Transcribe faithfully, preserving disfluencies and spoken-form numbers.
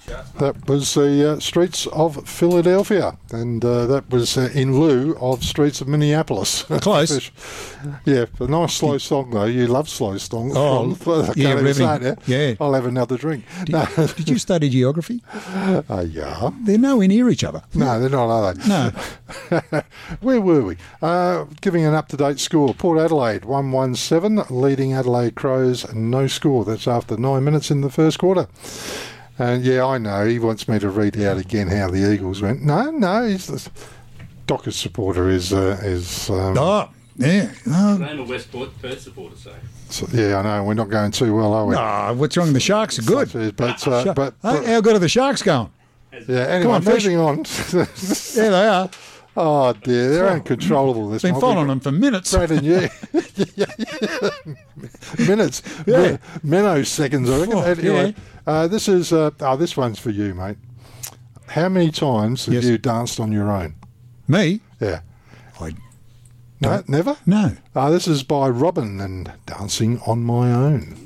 That was the uh, Streets of Philadelphia, and uh, that was uh, in lieu of Streets of Minneapolis. Close. Yeah, a nice slow song though. You love slow songs. Oh, I can't yeah, even really. say it, Yeah. I'll have another drink. Did, No. did you study geography? Uh, yeah. They're nowhere near each other. No, they're not, are they? No. Where were we? Uh, giving an up-to-date score. Port Adelaide, one one seven, leading Adelaide Crows, no score. That's after nine minutes in the first quarter. And, yeah, I know, he wants me to read out again how the Eagles went. No, no, he's the Dockers supporter is... Uh, is um, Oh, yeah. Oh. I'm a West Perth supporter, so... so, yeah, I know, we're not going too well, are we? No, what's wrong? The Sharks are good. Such is, But, uh, Sha- but, Hey, but how good are the Sharks going? yeah, anyway, on, Fish. moving on. There they are. Oh, dear, they're uncontrollable. This Been mob. following them for minutes. Brad and you. Minutes. Yeah. Minnow seconds, I reckon. Oh, Anyway, uh, this is, uh, oh, this one's for you, mate. How many times have Yes. you danced on your own? Me? Yeah. I No, never? no. Uh, this is by Robin and Dancing on My Own.